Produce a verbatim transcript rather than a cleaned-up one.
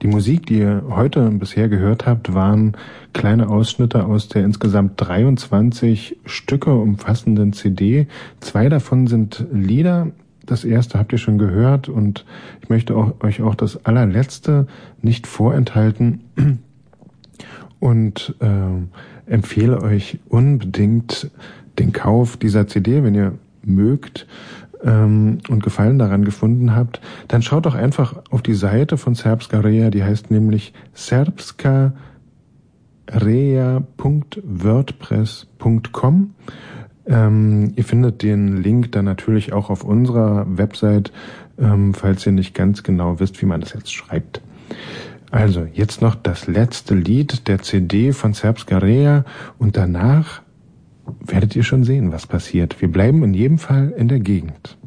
Die Musik, die ihr heute bisher gehört habt, waren kleine Ausschnitte aus der insgesamt dreiundzwanzig Stücke umfassenden C D. Zwei davon sind Lieder. Das erste habt ihr schon gehört und ich möchte auch, euch auch das allerletzte nicht vorenthalten und äh, empfehle euch unbedingt den Kauf dieser C D, wenn ihr mögt ähm, und Gefallen daran gefunden habt, dann schaut doch einfach auf die Seite von Srpska Rea, die heißt nämlich srpska rea punkt wordpress punkt com. Ähm, ihr findet den Link dann natürlich auch auf unserer Website, ähm, falls ihr nicht ganz genau wisst, wie man das jetzt schreibt. Also, jetzt noch das letzte Lied der C D von Srpska Rea und danach werdet ihr schon sehen, was passiert. Wir bleiben in jedem Fall in der Gegend.